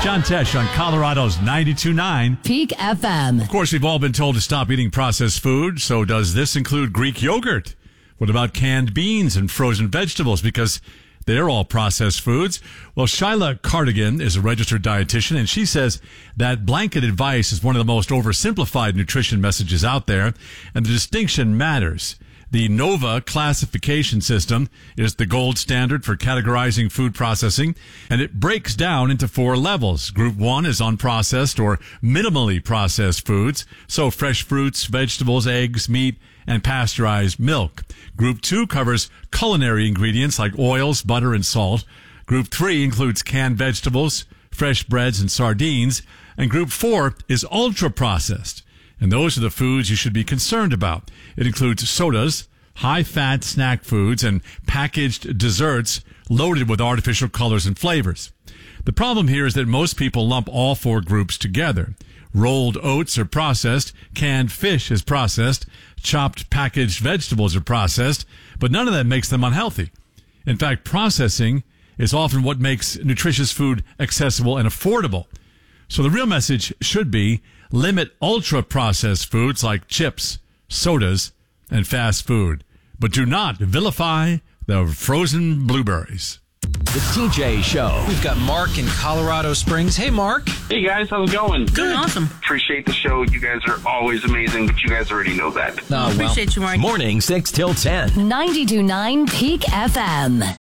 John Tesh on Colorado's 92.9 Peak FM. Of course, we've all been told to stop eating processed food, so does this include Greek yogurt? What about canned beans and frozen vegetables? Because they're all processed foods. Well, Shyla Cardigan is a registered dietitian, and she says that blanket advice is one of the most oversimplified nutrition messages out there, and the distinction matters. The NOVA classification system is the gold standard for categorizing food processing, and it breaks down into 4 levels. Group 1 is unprocessed or minimally processed foods, so fresh fruits, vegetables, eggs, meat, and pasteurized milk. Group 2 covers culinary ingredients like oils, butter, and salt. Group 3 includes canned vegetables, fresh breads, and sardines. And Group 4 is ultra-processed. And those are the foods you should be concerned about. It includes sodas, high-fat snack foods, and packaged desserts loaded with artificial colors and flavors. The problem here is that most people lump all 4 groups together. Rolled oats are processed, canned fish is processed, chopped packaged vegetables are processed, but none of that makes them unhealthy. In fact, processing is often what makes nutritious food accessible and affordable. So the real message should be limit ultra-processed foods like chips, sodas, and fast food. But do not vilify the frozen blueberries. The TJ Show. We've got Mark in Colorado Springs. Hey, Mark. Hey, guys. How's it going? Good. Awesome. Appreciate the show. You guys are always amazing, but you guys already know that. Oh, Appreciate you, Mark. Morning, 6 till 10. 92.9 Peak FM.